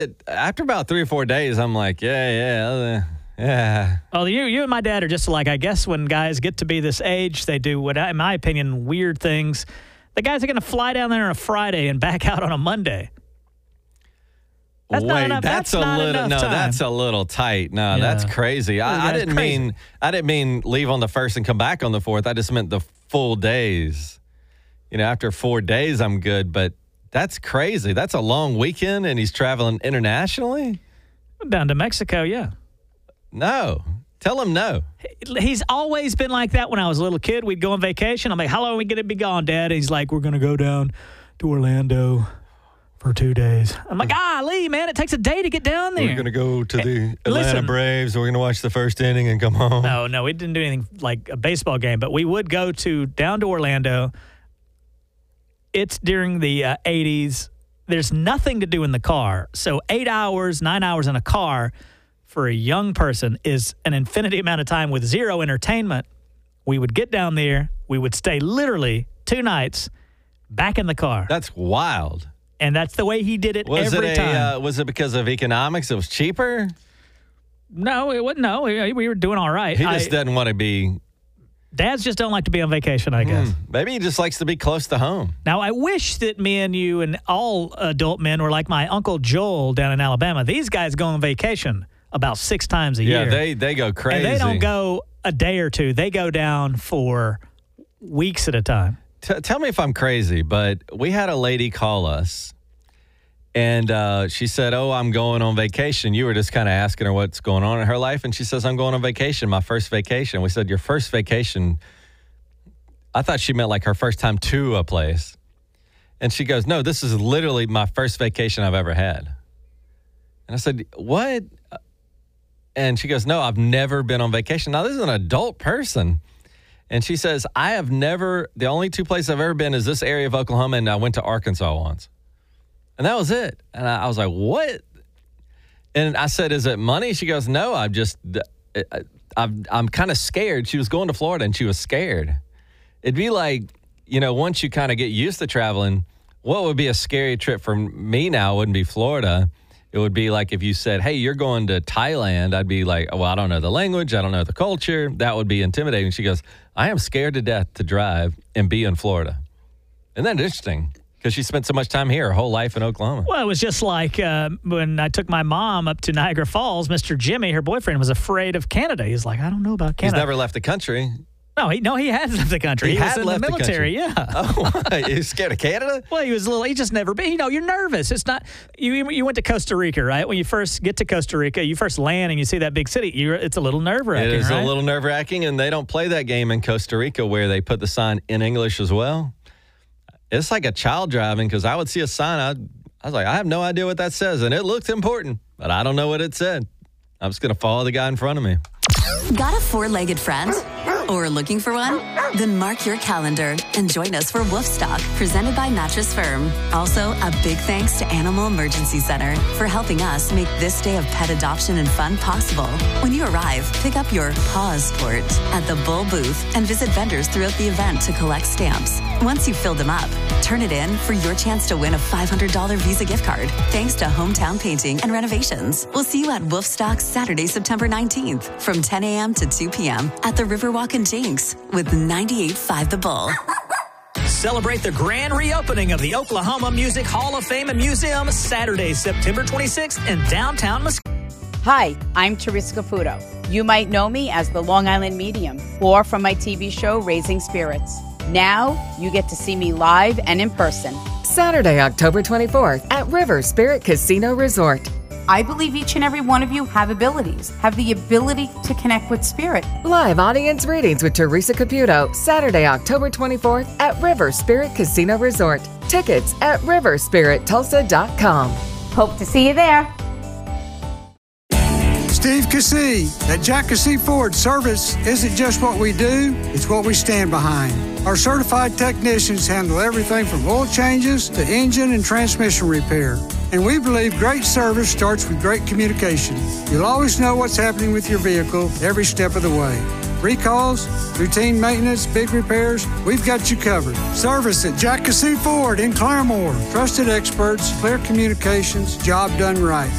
After about 3 or 4 days, I'm like, yeah. Well, you and my dad are just like, I guess when guys get to be this age, they do what, in my opinion, weird things. The guys are going to fly down there on a Friday and back out on a Monday. That's not enough. That's a little tight. No, that's crazy. I didn't mean leave on the 1st and come back on the 4th. I just meant the full days. After 4 days, I'm good, but that's crazy. That's a long weekend, and he's traveling internationally? Down to Mexico, yeah. No. Tell him no. He's always been like that. When I was a little kid, we'd go on vacation. I'm like, how long are we going to be gone, Dad? And he's like, we're going to go down to Orlando for 2 days. I'm like, Lee, man, it takes a day to get down there. We're going to go to the Atlanta Braves. We're going to watch the first inning and come home. No, we didn't do anything like a baseball game, but we would go down to Orlando. It's during the 80s. There's nothing to do in the car. So 8 hours, 9 hours in a car for a young person is an infinity amount of time with zero entertainment. We would get down there. We would stay literally 2 nights back in the car. That's wild. And that's the way he did it every time. Was it because of economics? It was cheaper? No, it wasn't. No, we were doing all right. He just doesn't want to be... Dads just don't like to be on vacation, I guess. Maybe he just likes to be close to home. Now, I wish that me and you and all adult men were like my Uncle Joel down in Alabama. These guys go on vacation about 6 times a year. Yeah, they go crazy. And they don't go a day or two. They go down for weeks at a time. Tell me if I'm crazy, but we had a lady call us, and she said, I'm going on vacation. You were just kind of asking her what's going on in her life, and she says, I'm going on vacation, my first vacation. We said, your first vacation? I thought she meant like her first time to a place. And she goes, no, this is literally my first vacation I've ever had. And I said, what? And she goes, no, I've never been on vacation. Now, this is an adult person. And she says, the only 2 places I've ever been is this area of Oklahoma, and I went to Arkansas once. And that was it. And I was like, what? And I said, is it money? She goes, no, I'm kind of scared. She was going to Florida, and she was scared. It'd be like, once you kind of get used to traveling, what would be a scary trip for me now wouldn't be Florida. It would be like if you said, hey, you're going to Thailand. I'd be like, well, I don't know the language. I don't know the culture. That would be intimidating. She goes, I am scared to death to drive and be in Florida. Isn't that interesting? Because she spent so much time here, her whole life in Oklahoma. Well, it was just like when I took my mom up to Niagara Falls, Mr. Jimmy, her boyfriend, was afraid of Canada. He's like, I don't know about Canada. He's never left the country. No, he has left the country. He was in the military, yeah. Oh, why? He was scared of Canada? Well, he just never been. You're nervous. It's not, you went to Costa Rica, right? When you first get to Costa Rica, you first land and you see that big city. It's a little nerve-wracking, It is right? a little nerve-wracking, and they don't play that game in Costa Rica where they put the sign in English as well. It's like a child driving, because I would see a sign. I was like, I have no idea what that says, and it looked important, but I don't know what it said. I'm just going to follow the guy in front of me. Got a 4-legged friend? Or looking for one? Then mark your calendar and join us for Woofstock, presented by Mattress Firm. Also, a big thanks to Animal Emergency Center for helping us make this day of pet adoption and fun possible. When you arrive, pick up your Paws Sport at the Bull booth and visit vendors throughout the event to collect stamps. Once you've filled them up, turn it in for your chance to win a $500 Visa gift card, thanks to Hometown Painting and Renovations. We'll see you at Woofstock Saturday, September 19th from 10 a.m. to 2 p.m. at the Riverwalk and Jinx with 98.5 The Bull. Celebrate the grand reopening of the Oklahoma Music Hall of Fame and Museum Saturday, September 26th in downtown Mesquite. Hi, I'm Teresa Caputo. You might know me as the Long Island Medium or from my TV show Raising Spirits. Now you get to see me live and in person. Saturday, October 24th at River Spirit Casino Resort. I believe each and every one of you have abilities, have the ability to connect with spirit. Live audience readings with Teresa Caputo, Saturday, October 24th at River Spirit Casino Resort. Tickets at riverspirittulsa.com. Hope to see you there. Steve Cassey. At Jack Cassey Ford, service isn't just what we do, it's what we stand behind. Our certified technicians handle everything from oil changes to engine and transmission repair. And we believe great service starts with great communication. You'll always know what's happening with your vehicle every step of the way. Recalls, routine maintenance, big repairs, we've got you covered. Service at Jack Cassou Ford in Claremore. Trusted experts, clear communications, job done right.